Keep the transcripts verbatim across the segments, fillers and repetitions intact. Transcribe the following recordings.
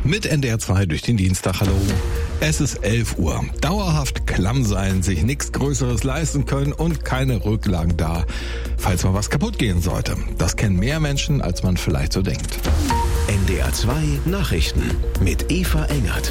Mit N D R zwei durch den Dienstag. Hallo. Es ist elf Uhr. Dauerhaft klamm sein, sich nichts Größeres leisten können und keine Rücklagen da, falls mal was kaputt gehen sollte. Das kennen mehr Menschen, als man vielleicht so denkt. N D R zwei Nachrichten mit Eva Engert.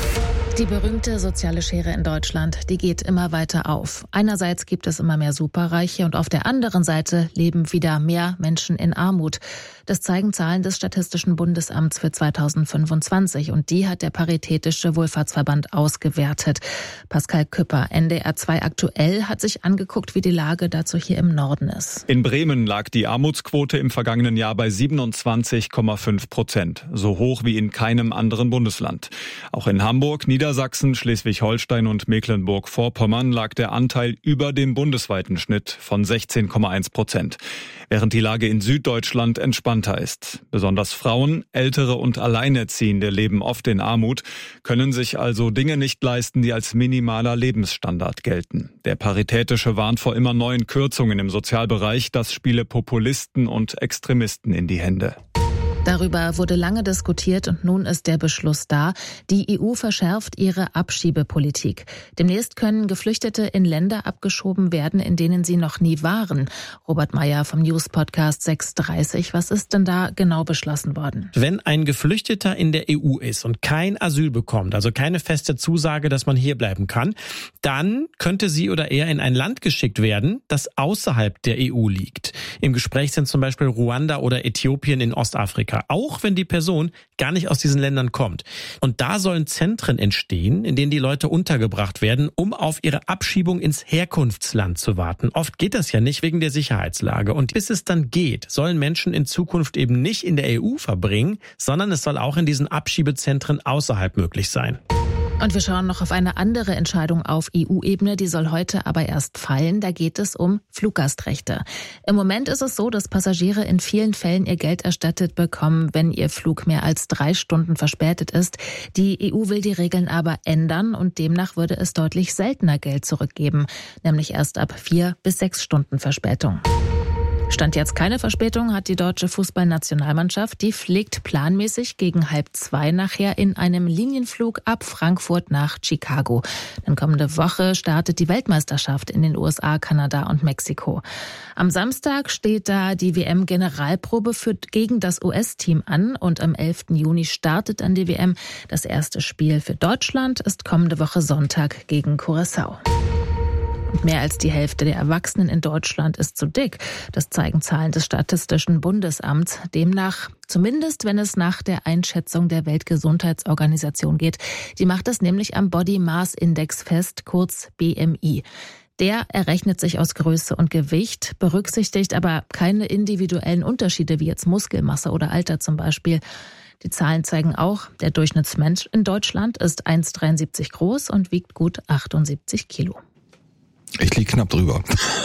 Die berühmte soziale Schere in Deutschland, die geht immer weiter auf. Einerseits gibt es immer mehr Superreiche und auf der anderen Seite leben wieder mehr Menschen in Armut. Das zeigen Zahlen des Statistischen Bundesamts für zweitausendfünfundzwanzig und die hat der Paritätische Wohlfahrtsverband ausgewertet. Pascal Küpper, N D R zwei aktuell, hat sich angeguckt, wie die Lage dazu hier im Norden ist. In Bremen lag die Armutsquote im vergangenen Jahr bei siebenundzwanzig Komma fünf Prozent, so hoch wie in keinem anderen Bundesland. Auch in Hamburg, Niedersachsen, Schleswig-Holstein und Mecklenburg-Vorpommern lag der Anteil über dem bundesweiten Schnitt von sechzehn Komma eins Prozent, während die Lage in Süddeutschland entspannter ist. Besonders Frauen, Ältere und Alleinerziehende leben oft in Armut, können sich also Dinge nicht leisten, die als minimaler Lebensstandard gelten. Der Paritätische warnt vor immer neuen Kürzungen im Sozialbereich, das spiele Populisten und Extremisten in die Hände. Darüber wurde lange diskutiert und nun ist der Beschluss da. Die E U verschärft ihre Abschiebepolitik. Demnächst können Geflüchtete in Länder abgeschoben werden, in denen sie noch nie waren. Robert Meyer vom News-Podcast sechs dreißig. Was ist denn da genau beschlossen worden? Wenn ein Geflüchteter in der E U ist und kein Asyl bekommt, also keine feste Zusage, dass man hier bleiben kann, dann könnte sie oder er in ein Land geschickt werden, das außerhalb der E U liegt. Im Gespräch sind zum Beispiel Ruanda oder Äthiopien in Ostafrika. Auch wenn die Person gar nicht aus diesen Ländern kommt. Und da sollen Zentren entstehen, in denen die Leute untergebracht werden, um auf ihre Abschiebung ins Herkunftsland zu warten. Oft geht das ja nicht wegen der Sicherheitslage. Und bis es dann geht, sollen Menschen in Zukunft eben nicht in der E U verbringen, sondern es soll auch in diesen Abschiebezentren außerhalb möglich sein. Und wir schauen noch auf eine andere Entscheidung auf E U-Ebene, die soll heute aber erst fallen. Da geht es um Fluggastrechte. Im Moment ist es so, dass Passagiere in vielen Fällen ihr Geld erstattet bekommen, wenn ihr Flug mehr als drei Stunden verspätet ist. Die E U will die Regeln aber ändern und demnach würde es deutlich seltener Geld zurückgeben, nämlich erst ab vier bis sechs Stunden Verspätung. Stand jetzt keine Verspätung, hat die deutsche Fußballnationalmannschaft. Die fliegt planmäßig gegen halb zwei nachher in einem Linienflug ab Frankfurt nach Chicago. Dann kommende Woche startet die Weltmeisterschaft in den U S A, Kanada und Mexiko. Am Samstag steht da die W M-Generalprobe für gegen das U S-Team an und am elften Juni startet dann die W M. Das erste Spiel für Deutschland ist kommende Woche Sonntag gegen Curaçao. Und mehr als die Hälfte der Erwachsenen in Deutschland ist zu dick. Das zeigen Zahlen des Statistischen Bundesamts. Demnach, zumindest wenn es nach der Einschätzung der Weltgesundheitsorganisation geht. Die macht das nämlich am Body Mass Index fest, kurz B M I. Der errechnet sich aus Größe und Gewicht, berücksichtigt aber keine individuellen Unterschiede wie jetzt Muskelmasse oder Alter zum Beispiel. Die Zahlen zeigen auch, der Durchschnittsmensch in Deutschland ist eins Komma dreiundsiebzig groß und wiegt gut achtundsiebzig Kilo. Ich lieg knapp drüber.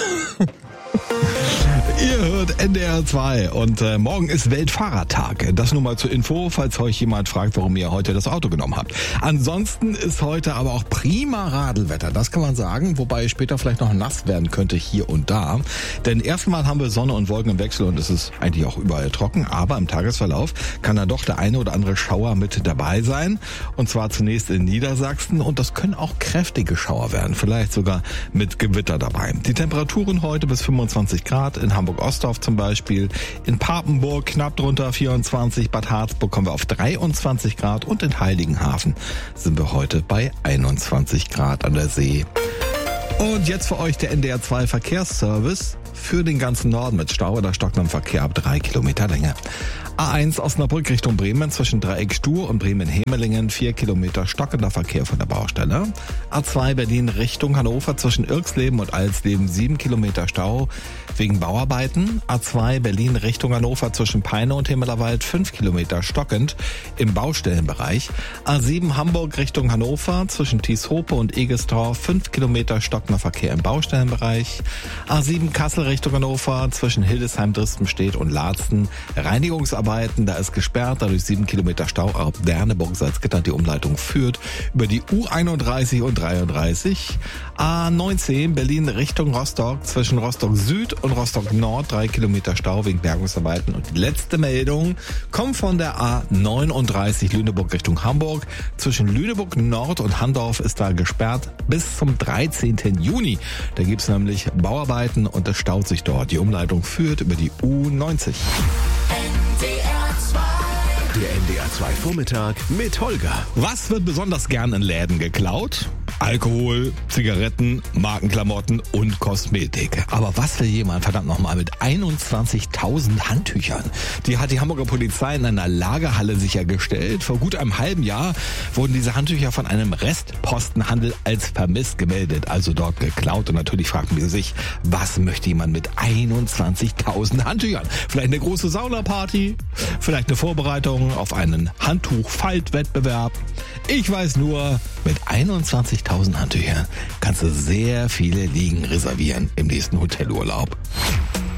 Ihr hört N D R zwei und äh, morgen ist Weltfahrradtag. Das nur mal zur Info, falls euch jemand fragt, warum ihr heute das Auto genommen habt. Ansonsten ist heute aber auch prima Radelwetter, das kann man sagen, wobei später vielleicht noch nass werden könnte hier und da. Denn erstmal haben wir Sonne und Wolken im Wechsel und es ist eigentlich auch überall trocken, aber im Tagesverlauf kann da doch der eine oder andere Schauer mit dabei sein. Und zwar zunächst in Niedersachsen und das können auch kräftige Schauer werden, vielleicht sogar mit Gewitter dabei. Die Temperaturen heute bis fünfundzwanzig Grad, in Hamburg-Ostdorf zum Beispiel, in Papenburg knapp drunter vierundzwanzig, Bad Harzburg kommen wir auf dreiundzwanzig Grad und in Heiligenhafen sind wir heute bei einundzwanzig Grad an der See. Und jetzt für euch der N D R zwei Verkehrsservice für den ganzen Norden mit Stau oder stockendem Verkehr ab drei Kilometer Länge. A eins Osnabrück Richtung Bremen zwischen Dreieck Stur und Bremen-Hemelingen, vier Kilometer stockender Verkehr von der Baustelle. A zwei Berlin Richtung Hannover zwischen Irxleben und Alsleben, sieben Kilometer Stau wegen Bauarbeiten. A zwei Berlin Richtung Hannover zwischen Peine und Himmelerwald, fünf Kilometer stockend im Baustellenbereich. A sieben Hamburg Richtung Hannover zwischen Tieshope und Egestor, fünf Kilometer stockender Verkehr im Baustellenbereich. A sieben Kassel Richtung Hannover zwischen Hildesheim, Drispenstedt und Laatzen. Reinigungsarbeiten, da ist gesperrt, dadurch sieben Kilometer Stau ab Derneburg, Salzgitter. Die Umleitung führt über die U einunddreißig und dreiunddreißig. A neunzehn Berlin Richtung Rostock zwischen Rostock Süd und Rostock Nord. Drei Kilometer Stau wegen Bergungsarbeiten. Und die letzte Meldung kommt von der A neununddreißig Lüneburg Richtung Hamburg. Zwischen Lüneburg Nord und Handorf ist da gesperrt bis zum dreizehnten Juni. Da gibt's nämlich Bauarbeiten und es staut sich dort. Die Umleitung führt über die U neunzig. Der N D R zwei Vormittag mit Holger. Was wird besonders gern in Läden geklaut? Alkohol, Zigaretten, Markenklamotten und Kosmetik. Aber was will jemand, verdammt nochmal, mit einundzwanzigtausend Handtüchern? Die hat die Hamburger Polizei in einer Lagerhalle sichergestellt. Vor gut einem halben Jahr wurden diese Handtücher von einem Restpostenhandel als vermisst gemeldet, also dort geklaut. Und natürlich fragten wir sich, was möchte jemand mit einundzwanzigtausend Handtüchern? Vielleicht eine große Saunaparty? Vielleicht eine Vorbereitung auf einen Handtuch-Faltwettbewerb? Ich weiß nur, mit einundzwanzigtausend Handtüchern kannst du sehr viele Liegen reservieren im nächsten Hotelurlaub.